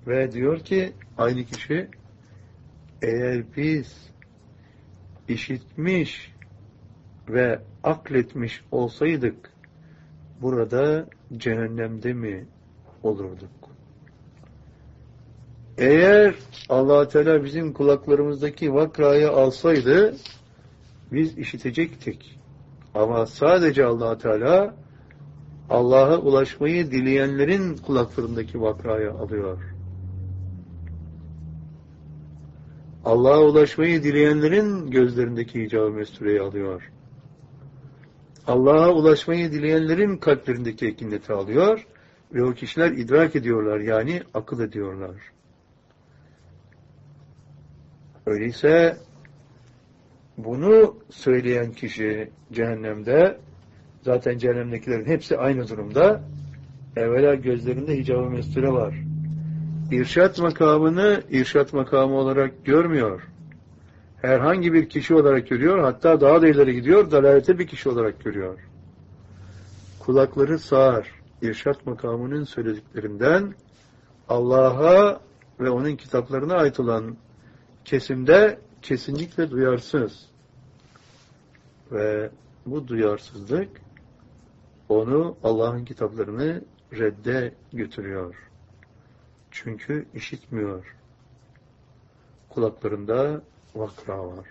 Ve diyor ki aynı kişi, eğer biz işitmiş ve akletmiş olsaydık burada cehennemde mi olurduk? Eğer Allah Teala bizim kulaklarımızdaki vakrayı alsaydı biz işitecektik. Ama sadece Allah Teala Allah'a ulaşmayı dileyenlerin kulaklarındaki vakrayı alıyor. Allah'a ulaşmayı dileyenlerin gözlerindeki hicab-ı mestureyi alıyor. Allah'a ulaşmayı dileyenlerin kalplerindeki ekineti alıyor ve o kişiler idrak ediyorlar, yani akıl ediyorlar. Öyleyse bunu söyleyen kişi cehennemde, zaten cehennemdekilerin hepsi aynı durumda. Evvela gözlerinde hicab-ı mesture var. İrşat makamını irşat makamı olarak görmüyor. Herhangi bir kişi olarak görüyor, hatta daha da ileri gidiyor, dalalete bir kişi olarak görüyor. Kulakları sağır, irşat makamının söylediklerinden Allah'a ve onun kitaplarına ait olan kesimde kesinlikle duyarsız. Ve bu duyarsızlık onu Allah'ın kitaplarını redde götürüyor. Çünkü işitmiyor. Kulaklarında vakra var.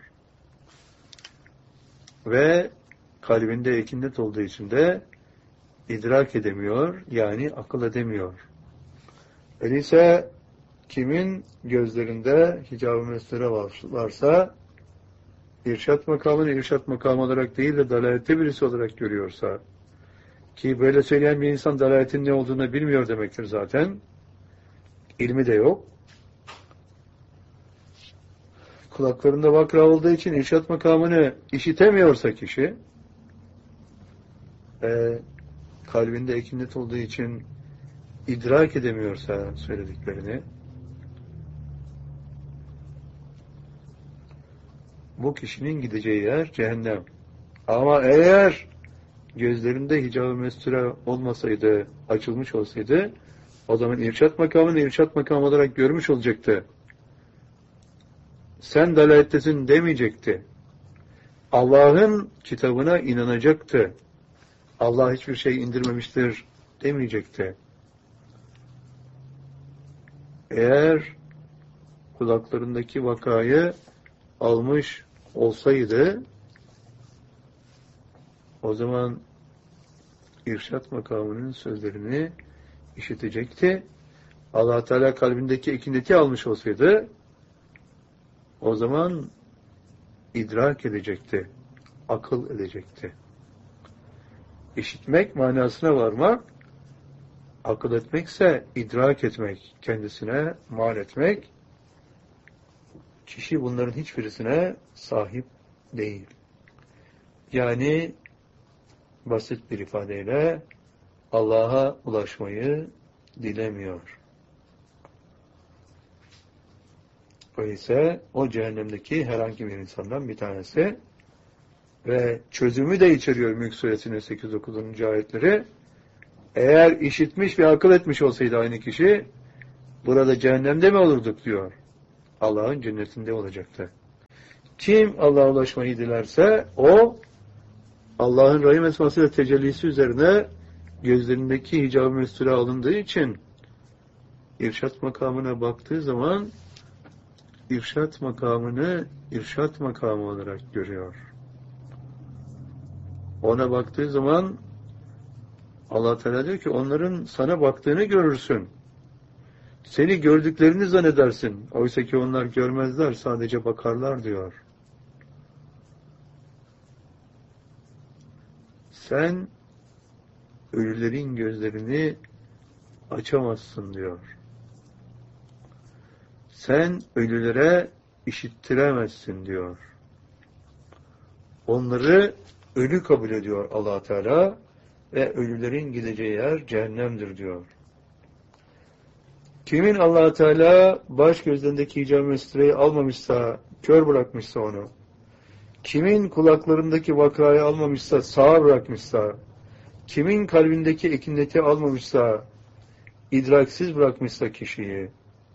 Ve kalbinde ekinnet olduğu için de idrak edemiyor, yani akıl edemiyor. Öyleyse kimin gözlerinde hicab-ı mesture varsa, irşat makamını irşat makamı olarak değil de dalalette birisi olarak görüyorsa, ki böyle söyleyen bir insan dalaletin ne olduğunu bilmiyor demektir zaten. İlmi de yok. Kulaklarında vakra olduğu için irşat makamını işitemiyorsa kişi, kalbinde ekinnet olduğu için idrak edemiyorsa söylediklerini, bu kişinin gideceği yer cehennem. Ama eğer gözlerinde hicab-ı mesture olmasaydı, açılmış olsaydı, o zaman irşat makamını irşat makamı olarak görmüş olacaktı. Sen dalalettesin demeyecekti. Allah'ın kitabına inanacaktı. Allah hiçbir şey indirmemiştir demeyecekti. Eğer kulaklarındaki vakayı almış olsaydı, o zaman irşat makamının sözlerini işitecekti. Allah Teala kalbindeki ekineti almış olsaydı, o zaman idrak edecekti, akıl edecekti. İşitmek manasına varmak, akıl etmekse idrak etmek, kendisine mal etmek. Kişi bunların hiçbirisine sahip değil. Yani basit bir ifadeyle Allah'a ulaşmayı dilemiyor. Öyleyse o cehennemdeki herhangi bir insandan bir tanesi ve çözümü de içeriyor Mülk Suresinin 8-9. ayetleri. Eğer işitmiş ve akıl etmiş olsaydı aynı kişi, burada cehennemde mi olurduk diyor. Allah'ın cennetinde olacaktı. Kim Allah'a ulaşmayı dilerse o, Allah'ın rahim esması ve tecellisi üzerine gözlerindeki hicab-ı mesture alındığı için irşat makamına baktığı zaman irşat makamını irşat makamı olarak görüyor. Ona baktığı zaman Allah Teala diyor ki onların sana baktığını görürsün. Seni gördüklerini zannedersin. Oysa ki onlar görmezler, sadece bakarlar diyor. Sen ölülerin gözlerini açamazsın diyor. Sen ölülere işittiremezsin diyor. Onları ölü kabul ediyor Allah Teala ve ölülerin gideceği yer cehennemdir diyor. Kimin Allah Teala baş gözlerindeki hicab-ı mestureyi almamışsa, kör bırakmışsa onu, kimin kulaklarındaki vakrayı almamışsa, sağır bırakmışsa, kimin kalbindeki ekineti almamışsa, idraksiz bırakmışsa kişiyi,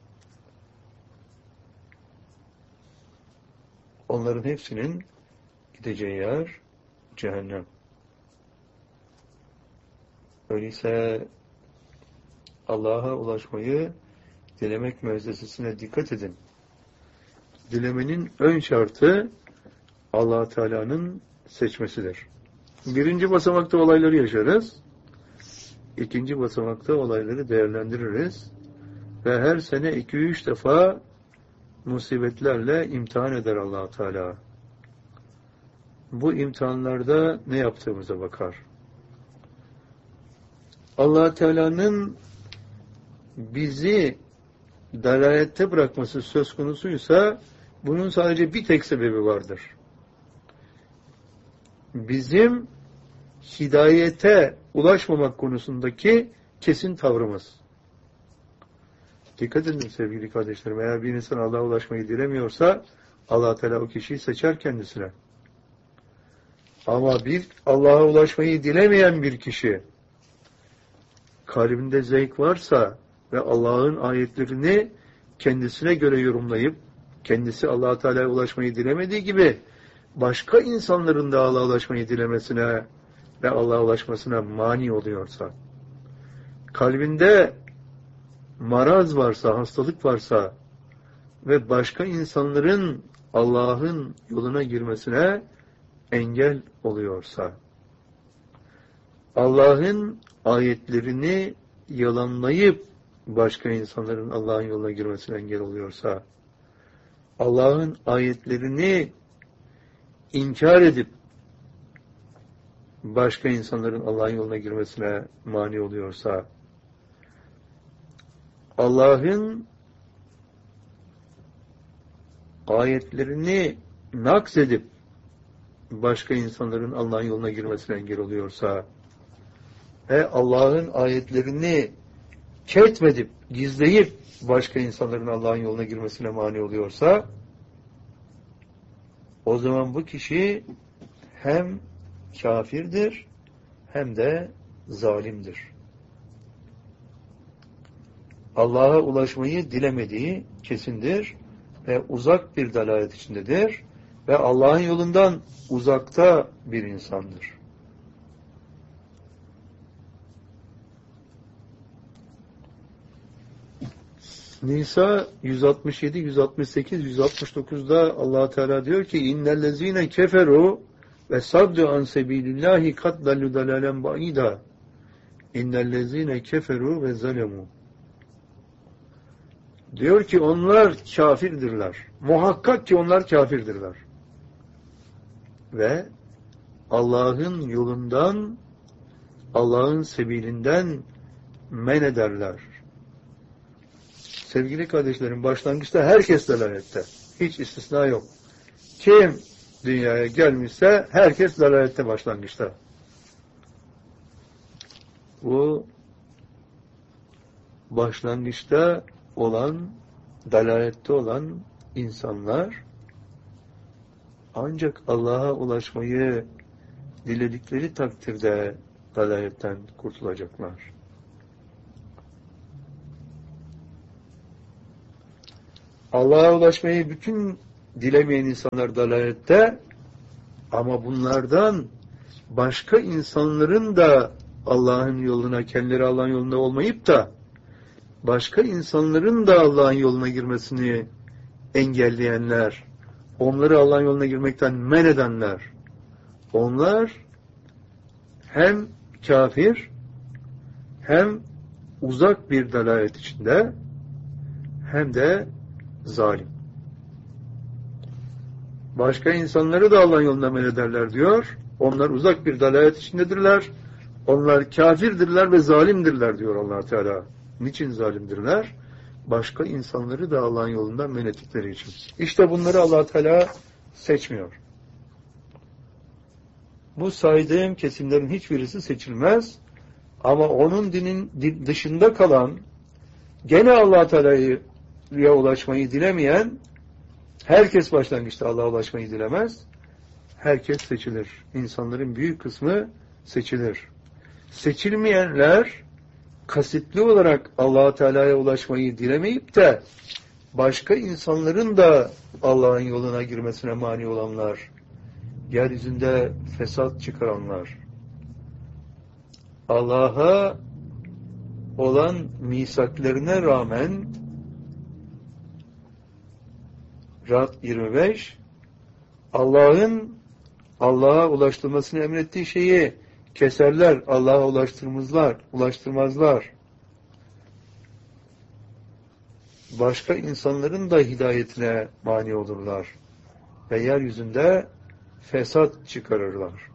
onların hepsinin gideceği yer cehennem. Öyleyse Allah'a ulaşmayı dilemek müessesesine dikkat edin. Dilemenin ön şartı Allah Teala'nın seçmesidir. Birinci basamakta olayları yaşarız. İkinci basamakta olayları değerlendiririz. Ve her sene 2-3 defa musibetlerle imtihan eder Allah Teala. Bu imtihanlarda ne yaptığımıza bakar. Allah Teala'nın bizi dalalette bırakması söz konusuysa bunun sadece bir tek sebebi vardır. Bizim hidayete ulaşmamak konusundaki kesin tavrımız. Dikkat edin sevgili kardeşlerim. Eğer bir insan Allah'a ulaşmayı dilemiyorsa Allah Teala o kişiyi seçer kendisine. Ama bir Allah'a ulaşmayı dilemeyen bir kişi kalbinde zevk varsa ve Allah'ın ayetlerini kendisine göre yorumlayıp kendisi Allah Teala'ya ulaşmayı dilemediği gibi başka insanların da Allah'a ulaşmayı dilemesine ve Allah'a ulaşmasına mani oluyorsa, kalbinde maraz varsa, hastalık varsa ve başka insanların Allah'ın yoluna girmesine engel oluyorsa, Allah'ın ayetlerini yalanlayıp başka insanların Allah'ın yoluna girmesine engel oluyorsa, Allah'ın ayetlerini inkar edip başka insanların Allah'ın yoluna girmesine mani oluyorsa, Allah'ın ayetlerini naks edip başka insanların Allah'ın yoluna girmesine engel oluyorsa ve Allah'ın ayetlerini ketmedip, gizleyip başka insanların Allah'ın yoluna girmesine mani oluyorsa o zaman bu kişi hem kafirdir hem de zalimdir. Allah'a ulaşmayı dilemediği kesindir ve uzak bir dalalet içindedir ve Allah'ın yolundan uzakta bir insandır. Nisa 167, 168, 169'da Allah Teala diyor ki innellezine keferu ve saddu an sebilillahi kad dallu dalalen ba'ida innellezine keferu ve zalemu. Diyor ki onlar kafirdirler. Muhakkak ki onlar kafirdirler. Ve Allah'ın yolundan, Allah'ın sebilinden men ederler. Sevgili kardeşlerim, başlangıçta herkes dalalette. Hiç istisna yok. Kim dünyaya gelmişse herkes dalalette başlangıçta. Bu başlangıçta olan, dalalette olan insanlar ancak Allah'a ulaşmayı diledikleri takdirde dalaletten kurtulacaklar. Allah'a ulaşmayı bütün dilemeyen insanlar dalalette ama bunlardan başka insanların da Allah'ın yoluna, kendileri Allah'ın yolunda olmayıp da başka insanların da Allah'ın yoluna girmesini engelleyenler, onları Allah'ın yoluna girmekten men edenler, onlar hem kafir hem uzak bir dalalet içinde hem de zalim. Başka insanları da Allah'ın yoluna men ederler diyor. Onlar uzak bir dalalet içindedirler. Onlar kafirdirler ve zalimdirler diyor Allah Teala. Niçin zalimdirler? Başka insanları da Allah'ın yolundan men ettikleri için. İşte bunları Allah Teala seçmiyor. Bu saydığım kesimlerin hiçbirisi seçilmez. Ama onun dinin dışında kalan, gene Allah Teala'ya ulaşmayı dilemeyen, herkes başlangıçta Allah'a ulaşmayı dilemez. Herkes seçilir. İnsanların büyük kısmı seçilir. Seçilmeyenler kasıtlı olarak Allah Teala'ya ulaşmayı dilemeyip de başka insanların da Allah'ın yoluna girmesine mani olanlar, yeryüzünde fesat çıkaranlar, Allah'a olan misaklarına rağmen Ra'd 25 Allah'a ulaştırmasını emrettiği şeyi keserler, Allah'a ulaştırmazlar. Başka insanların da hidayetine mani olurlar ve yeryüzünde fesat çıkarırlar.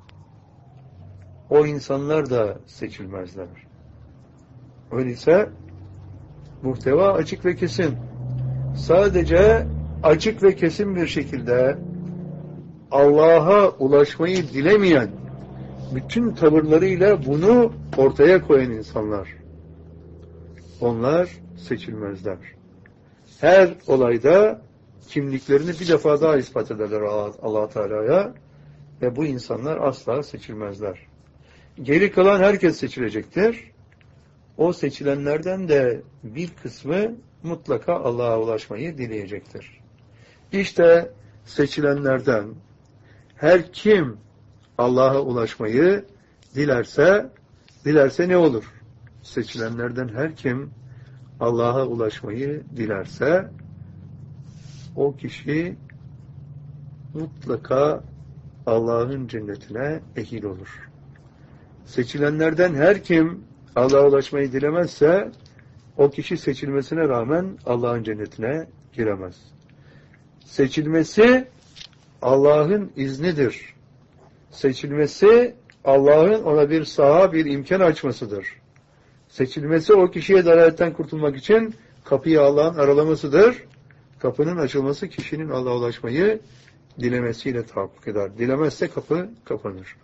O insanlar da seçilmezler. Öyleyse muhteva açık ve kesin. Sadece açık ve kesin bir şekilde Allah'a ulaşmayı dilemeyen, bütün tavırlarıyla bunu ortaya koyan insanlar, onlar seçilmezler. Her olayda kimliklerini bir defa daha ispat ederler Allah Teala'ya ve bu insanlar asla seçilmezler. Geri kalan herkes seçilecektir. O seçilenlerden de bir kısmı mutlaka Allah'a ulaşmayı dileyecektir. İşte seçilenlerden her kim Allah'a ulaşmayı dilerse ne olur? Seçilenlerden her kim Allah'a ulaşmayı dilerse o kişi mutlaka Allah'ın cennetine ehil olur. Seçilenlerden her kim Allah'a ulaşmayı dilemezse o kişi seçilmesine rağmen Allah'ın cennetine giremez. Seçilmesi Allah'ın iznidir. Seçilmesi Allah'ın ona bir saha, bir imkan açmasıdır. Seçilmesi o kişiye dalaletten kurtulmak için kapıyı Allah'ın aralamasıdır. Kapının açılması kişinin Allah'a ulaşmayı dilemesiyle tahakkuk eder. Dilemezse kapı kapanır.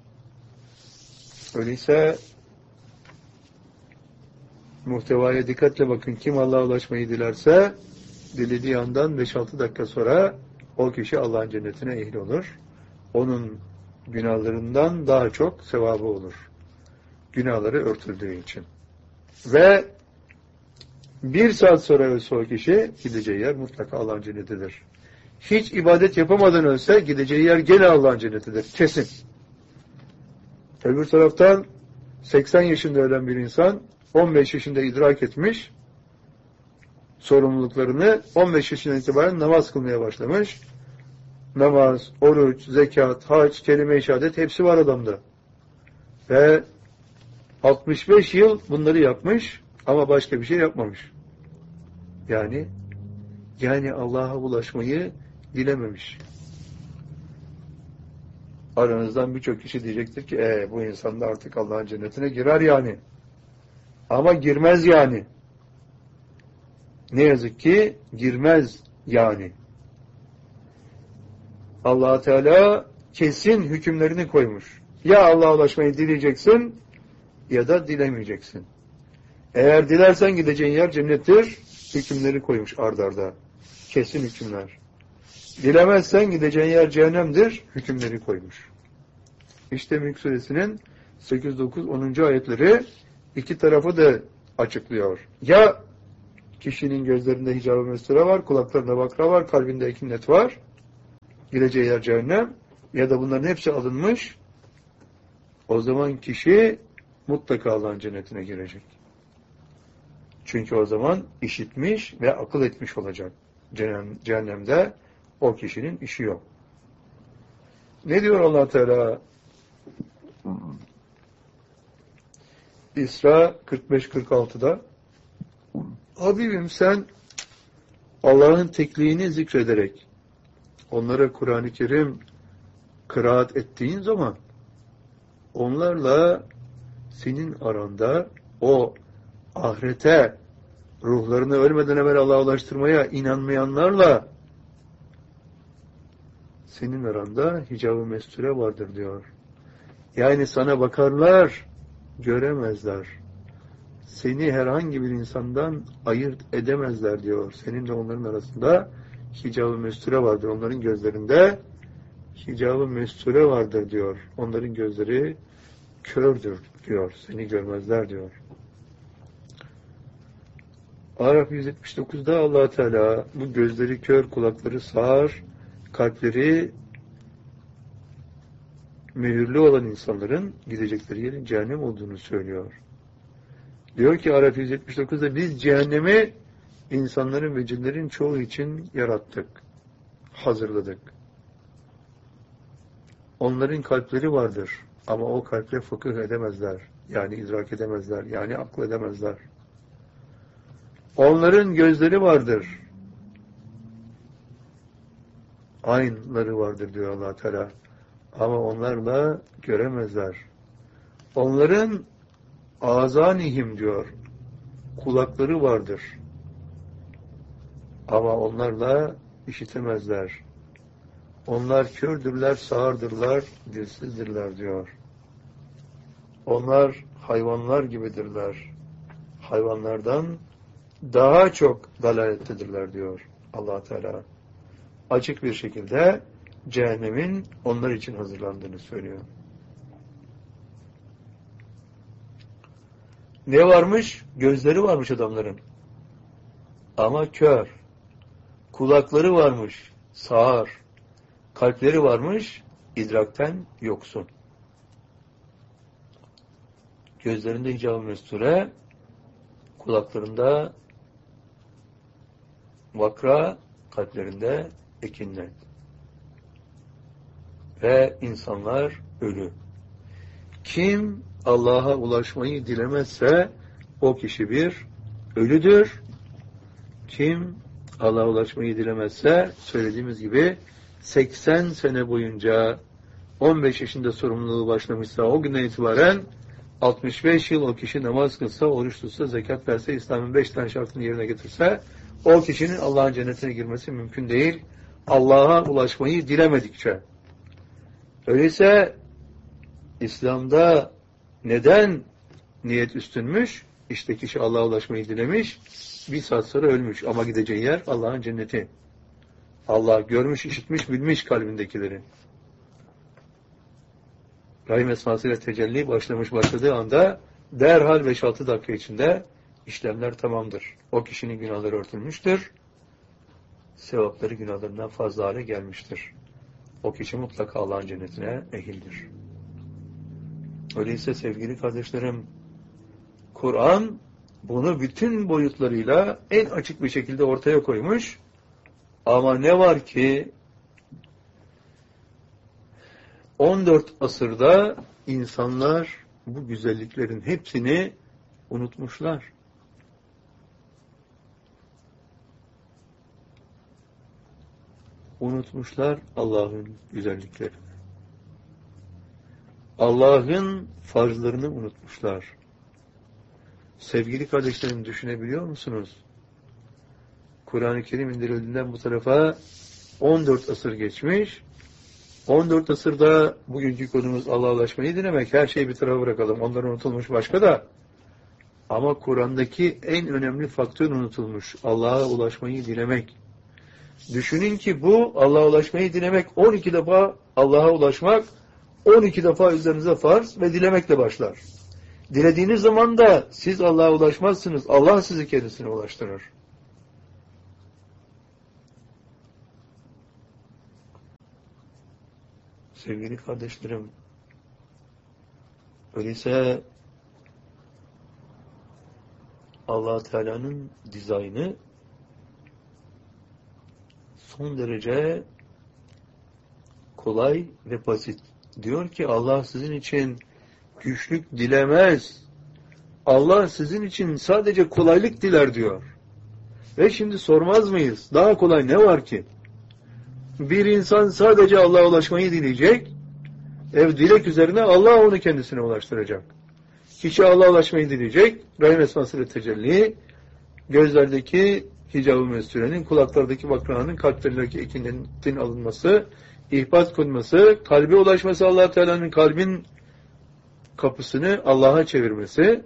Öyleyse muhtevaya dikkatle bakın. Kim Allah'a ulaşmayı dilerse dilediği andan 5-6 dakika sonra o kişi Allah'ın cennetine ehil olur. Onun günahlarından daha çok sevabı olur. Günahları örtüldüğü için. Ve 1 saat sonra ölse o kişi gideceği yer mutlaka Allah'ın cennetidir. Hiç ibadet yapamadan ölse gideceği yer gene Allah'ın cennetidir. Kesin. Öbür taraftan 80 yaşında ölen bir insan 15 yaşında idrak etmiş sorumluluklarını, 15 yaşından itibaren namaz kılmaya başlamış. Namaz, oruç, zekat, hac, kelime-i şehadet hepsi var adamda. Ve 65 yıl bunları yapmış ama başka bir şey yapmamış. Yani Allah'a ulaşmayı dilememiş. Aranızdan birçok kişi diyecektir ki bu insan da artık Allah'ın cennetine girer yani. Ama girmez yani. Ne yazık ki girmez yani. Allah Teala kesin hükümlerini koymuş. Ya Allah'a ulaşmayı dileyeceksin ya da dilemeyeceksin. Eğer dilersen gideceğin yer cennettir. Hükümleri koymuş ard arda. Kesin hükümler. Dilemezsen gideceğin yer cehennemdir. Hükümleri koymuş. İşte Mülk Suresinin 8, 9, 10. ayetleri iki tarafı da açıklıyor. Ya kişinin gözlerinde hicab-ı mesture var, kulaklarında bakra var, kalbinde ekinnet var. Gideceği yer cehennem. Ya da bunların hepsi alınmış. O zaman kişi mutlaka Allah'ın cennetine girecek. Çünkü o zaman işitmiş ve akıl etmiş olacak. Cehennemde o kişinin işi yok. Ne diyor Allah Teala? İsra 45-46'da Habibim sen Allah'ın tekliğini zikrederek onlara Kur'an-ı Kerim kıraat ettiğin zaman onlarla senin aranda o ahirete ruhlarını ölmeden evvel Allah'a ulaştırmaya inanmayanlarla senin aranda hicab-ı mesture vardır diyor. Yani sana bakarlar, göremezler. Seni herhangi bir insandan ayırt edemezler diyor. Seninle onların arasında hicab-ı mesture vardır. Onların gözlerinde hicab-ı mesture vardır diyor. Onların gözleri kördür diyor. Seni görmezler diyor. Araf 179'da Allah Teala bu gözleri kör, kulakları sağır, kalpleri mühürlü olan insanların gidecekleri yerin cehennem olduğunu söylüyor. Diyor ki Araf 179'da biz cehennemi insanların ve cinlerin çoğu için yarattık, hazırladık. Onların kalpleri vardır ama o kalple fıkıh edemezler. Yani idrak edemezler, yani akıl edemezler. Onların gözleri vardır. Aynları vardır diyor Allah Teala. Ama onlarla göremezler. Onların azanihim diyor. Kulakları vardır. Ama onlarla işitemezler. Onlar kördürler, sağırdırlar, dilsizdirler diyor. Onlar hayvanlar gibidirler. Hayvanlardan daha çok dalalettedirler diyor Allah Teala. Açık bir şekilde cehennemin onlar için hazırlandığını söylüyor. Ne varmış? Gözleri varmış adamların. Ama kör. Kulakları varmış. Sağır. Kalpleri varmış. İdrakten yoksun. Gözlerinde hicab-ı mesture, kulaklarında vakra, kalplerinde ekinnet. Ve insanlar ölü. Kim Allah'a ulaşmayı dilemezse o kişi bir ölüdür. Kim Allah'a ulaşmayı dilemezse söylediğimiz gibi 80 sene boyunca 15 yaşında sorumluluğu başlamışsa o günden itibaren 65 yıl o kişi namaz kılsa, oruç tutsa, zekat verse, İslam'ın 5 tane şartını yerine getirse o kişinin Allah'ın cennetine girmesi mümkün değil. Allah'a ulaşmayı dilemedikçe. Öyleyse İslam'da neden niyet üstünmüş? İşte kişi Allah'a ulaşmayı dilemiş, bir saat sonra ölmüş ama gideceği yer Allah'ın cenneti. Allah görmüş, işitmiş, bilmiş kalbindekileri. Rahim esmasıyla tecelli başladığı anda derhal 5-6 dakika içinde işlemler tamamdır. O kişinin günahları örtülmüştür. Sevapları günahlarından fazla hale gelmiştir. O kişi mutlaka Allah'ın cennetine ehildir. Öyleyse sevgili kardeşlerim, Kur'an bunu bütün boyutlarıyla en açık bir şekilde ortaya koymuş. Ama ne var ki 14 asırda insanlar bu güzelliklerin hepsini unutmuşlar. Unutmuşlar Allah'ın güzelliklerini. Allah'ın farzlarını unutmuşlar. Sevgili kardeşlerim, düşünebiliyor musunuz? Kur'an-ı Kerim indirildiğinden bu tarafa 14 asır geçmiş. 14 asırda bugünkü konumuz Allah'a ulaşmayı dilemek. Her şeyi bir tarafa bırakalım. Onlar unutulmuş başka da. Ama Kur'an'daki en önemli faktör unutulmuş. Allah'a ulaşmayı dilemek. Düşünün ki bu Allah'a ulaşmayı dilemek 12 defa Allah'a ulaşmak 12 defa üzerinize farz ve dilemekle başlar. Dilediğiniz zaman da siz Allah'a ulaşmazsınız. Allah sizi kendisine ulaştırır. Sevgili kardeşlerim, öyleyse Allah Teala'nın dizaynı son derece kolay ve basit. Diyor ki Allah sizin için güçlük dilemez. Allah sizin için sadece kolaylık diler diyor. Ve şimdi sormaz mıyız? Daha kolay ne var ki? Bir insan sadece Allah'a ulaşmayı dileyecek. Dilek üzerine Allah onu kendisine ulaştıracak. Kişi Allah'a ulaşmayı dileyecek. Rahim esmasıyla tecelli, gözlerdeki hicab-ı mesturenin, kulaklardaki vakranın, kalplerindeki ekinetin alınması, ihbat konması, kalbe ulaşması, Allah Teala'nın kalbin kapısını Allah'a çevirmesi,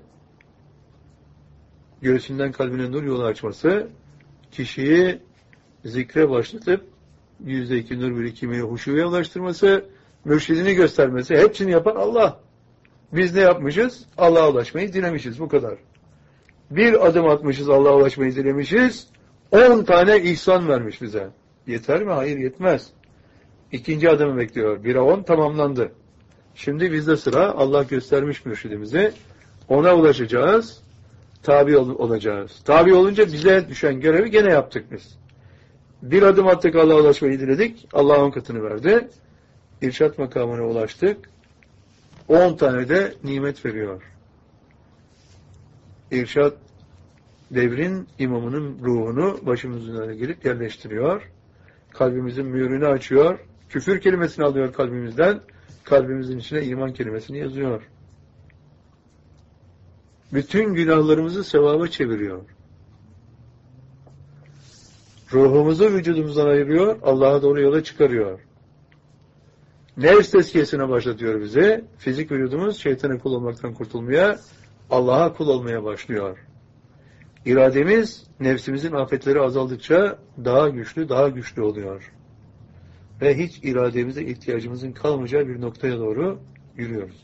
göğsünden kalbine nur yolu açması, kişiyi zikre başlatıp %2 nur birikimi huşuya ulaştırması, mürşidini göstermesi, hepsini yapan Allah. Biz ne yapmışız? Allah'a ulaşmayı dilemişiz. Bu kadar. Bir adım atmışız, Allah'a ulaşmayı dilemişiz. 10 tane ihsan vermiş bize. Yeter mi? Hayır, yetmez. İkinci adımı bekliyor. 1'e 10 tamamlandı. Şimdi bizde sıra, Allah göstermiş mürşidimizi. Ona ulaşacağız. Tabi olacağız. Tabi olunca bize düşen görevi gene yaptık biz. Bir adım attık, Allah'a ulaşmayı diledik. Allah 10 katını verdi. İrşat makamına ulaştık. 10 tane de nimet veriyor. İrşat devrin imamının ruhunu başımızın önüne gelip yerleştiriyor. Kalbimizin mühürünü açıyor. Küfür kelimesini alıyor kalbimizden. Kalbimizin içine iman kelimesini yazıyor. Bütün günahlarımızı sevaba çeviriyor. Ruhumuzu vücudumuzdan ayırıyor. Allah'a doğru yola çıkarıyor. Nefs tezkiyesine başlatıyor bizi. Fizik vücudumuz şeytana kul olmaktan kurtulmaya, Allah'a kul olmaya başlıyor. İrademiz nefsimizin afetleri azaldıkça daha güçlü oluyor. Ve hiç irademize ihtiyacımızın kalmayacağı bir noktaya doğru yürüyoruz.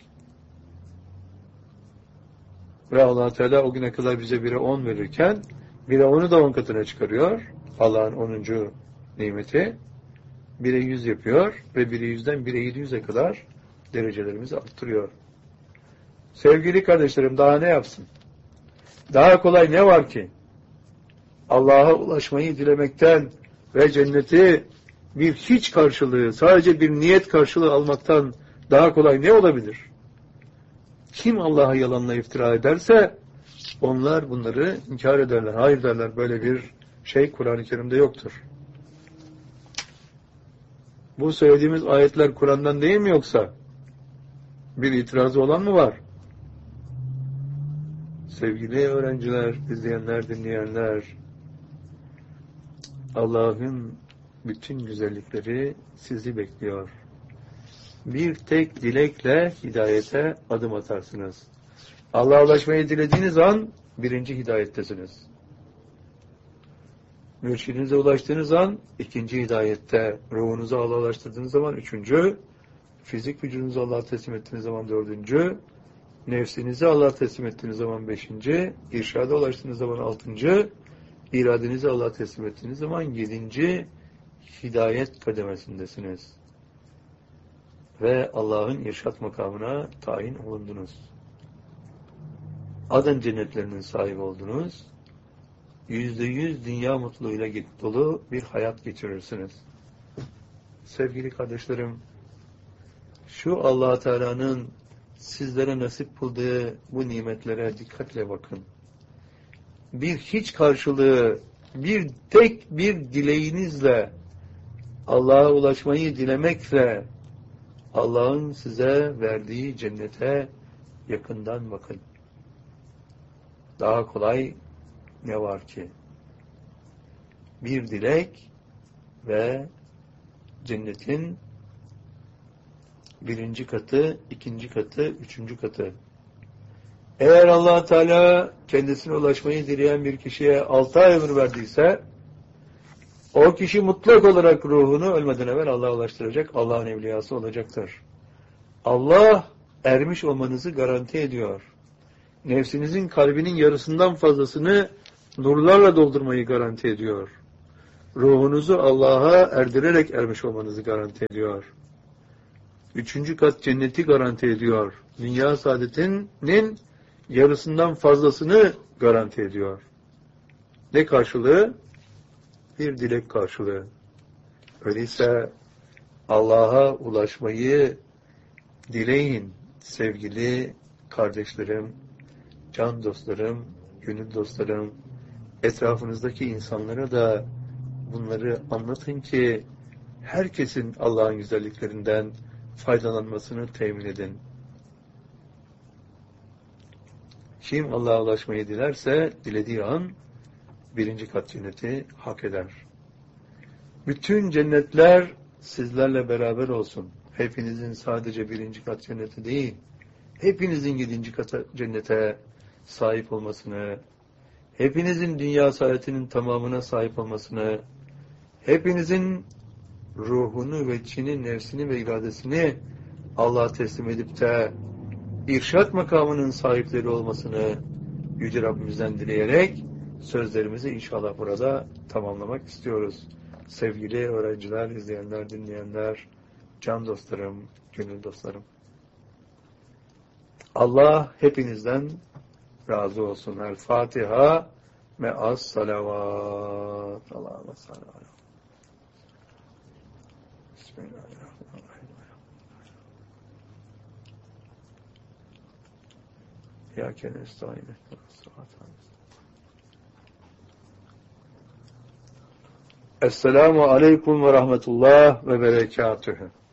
Ve Allah Teala o güne kadar bize 1'e 10 verirken 1'e 10'u da 10 katına çıkarıyor. Allah'ın 10. nimeti 1'e 100 yapıyor ve 1'e 100'den 1'e 700'e kadar derecelerimizi arttırıyor. Sevgili kardeşlerim, daha ne yapsın? Daha kolay ne var ki? Allah'a ulaşmayı dilemekten ve cenneti bir hiç karşılığı, sadece bir niyet karşılığı almaktan daha kolay ne olabilir? Kim Allah'a yalanla iftira ederse onlar bunları inkar ederler. Hayır derler, böyle bir şey Kur'an-ı Kerim'de yoktur. Bu söylediğimiz ayetler Kur'an'dan değil mi yoksa? Bir itirazı olan mı var? Sevgili öğrenciler, izleyenler, dinleyenler, Allah'ın bütün güzellikleri sizi bekliyor. Bir tek dilekle hidayete adım atarsınız. Allah'a ulaşmayı dilediğiniz an 1. hidayettesiniz. Mürşidinize ulaştığınız an 2. hidayette, ruhunuzu Allah'a ulaştırdığınız zaman 3. Fizik vücudunuzu Allah'a teslim ettiğiniz zaman 4. Nefsinizi Allah'a teslim ettiğiniz zaman 5. İrşada ulaştığınız zaman 6. İradenizi Allah'a teslim ettiğiniz zaman 7. hidayet kademesindesiniz. Ve Allah'ın irşat makamına tayin olundunuz. Aden cennetlerinin sahibi oldunuz. %100 dünya mutluluğuyla dolu bir hayat geçirirsiniz. Sevgili kardeşlerim, şu Allah Teala'nın sizlere nasip kıldığı bu nimetlere dikkatle bakın. Bir hiç karşılığı, bir tek bir dileğinizle, Allah'a ulaşmayı dilemekle, Allah'ın size verdiği cennete yakından bakın. Daha kolay ne var ki? Bir dilek ve cennetin 1. katı, 2. katı, 3. katı. Eğer Allah Teala kendisine ulaşmayı dileyen bir kişiye 6 ay ömür verdiyse, o kişi mutlak olarak ruhunu ölmeden evvel Allah'a ulaştıracak, Allah'ın evliyası olacaktır. Allah ermiş olmanızı garanti ediyor. Nefsinizin kalbinin yarısından fazlasını nurlarla doldurmayı garanti ediyor. Ruhunuzu Allah'a erdirerek ermiş olmanızı garanti ediyor. 3. kat cenneti garanti ediyor. Dünya saadetinin yarısından fazlasını garanti ediyor. Ne karşılığı? Bir dilek karşılığı. Öyleyse Allah'a ulaşmayı dileyin sevgili kardeşlerim, can dostlarım, gönül dostlarım, etrafınızdaki insanlara da bunları anlatın ki herkesin Allah'ın güzelliklerinden faydalanmasını temin edin. Kim Allah'a ulaşmayı dilerse dilediği an 1. kat cenneti hak eder. Bütün cennetler sizlerle beraber olsun. Hepinizin sadece 1. kat cenneti değil, hepinizin 7. kat cennete sahip olmasını, hepinizin dünya saadetinin tamamına sahip olmasını, hepinizin ruhunu ve içini, nefsini ve iradesini Allah'a teslim edip de irşat makamının sahipleri olmasını, Yüce Rabbimizden dileyerek sözlerimizi inşallah burada tamamlamak istiyoruz. Sevgili öğrenciler, izleyenler, dinleyenler, can dostlarım, gönül dostlarım. Allah hepinizden razı olsun. El Fatiha me'as salavat. Allah'a salavat. Bismillahirrahmanirrahim. İyyâke nestaîn. Esselamu aleyküm ve rahmetullah ve berekatühü.